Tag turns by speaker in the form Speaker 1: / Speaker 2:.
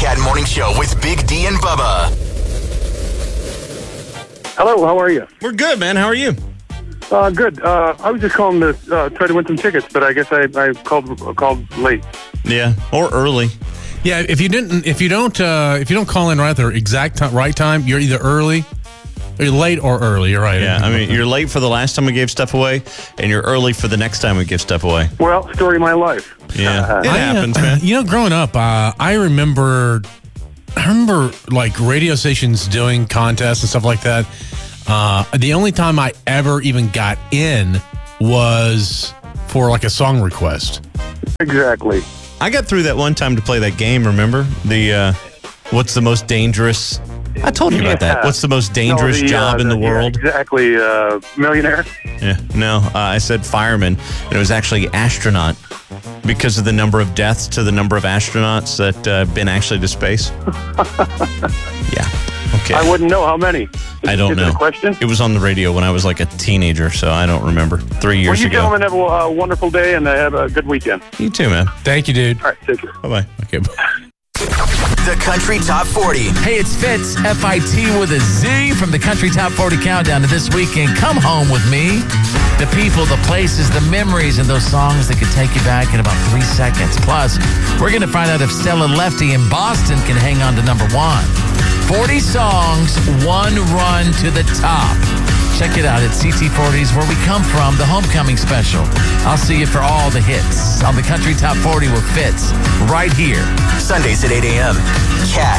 Speaker 1: Chat Morning Show with Big D and Bubba.
Speaker 2: Hello, how are you?
Speaker 3: We're good, man. How are you?
Speaker 2: Good. I was just calling to try to win some tickets, but I guess I called late.
Speaker 3: Yeah, or early.
Speaker 4: Yeah, if you don't call in right at the exact right time, you're either early, or you're late or early. You're right.
Speaker 3: Yeah, I mean, you're late for the last time we gave stuff away, and you're early for the next time we give stuff away.
Speaker 2: Well, story of my life.
Speaker 3: Yeah, it happens, man.
Speaker 4: You know, growing up, I remember like radio stations doing contests and stuff like that. The only time I ever even got in was for like a song request.
Speaker 2: Exactly.
Speaker 3: I got through that one time to play that game, remember? The, what's the most dangerous... I told you about that. What's the most dangerous job in the world?
Speaker 2: Yeah, exactly. Millionaire?
Speaker 3: Yeah. No, I said fireman, and it was actually astronaut because of the number of deaths to the number of astronauts that have been actually to space. Yeah. Okay.
Speaker 2: I wouldn't know how many.
Speaker 3: I don't know.
Speaker 2: Is it a question?
Speaker 3: It was on the radio when I was like a teenager, so I don't remember. 3 years
Speaker 2: ago.
Speaker 3: ago.
Speaker 2: Well, you gentlemen have a wonderful day and have a good weekend.
Speaker 3: You too, man.
Speaker 4: Thank you, dude.
Speaker 2: All right, take care.
Speaker 3: Bye-bye.
Speaker 4: Okay.
Speaker 1: The Country Top 40.
Speaker 5: Hey, it's Fitz, F-I-T with a Z from the Country Top 40 Countdown to this weekend. Come home with me. The people, the places, the memories, and those songs that could take you back in about 3 seconds. Plus, we're going to find out if Stella Lefty in Boston can hang on to number 1. 40 songs, one run to the top. Check it out at CT40's Where We Come From, the Homecoming Special. I'll see you for all the hits on the Country Top 40 with Fitz right here.
Speaker 1: Sundays at 8 a.m. Cat.